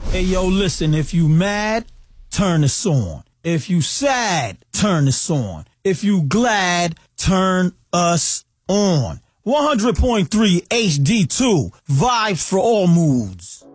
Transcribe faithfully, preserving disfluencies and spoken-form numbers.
Hey, yo, listen, if you mad, turn this on. If you sad, turn this on. If you glad, turn us on. one hundred point three H D two, vibes for all moods.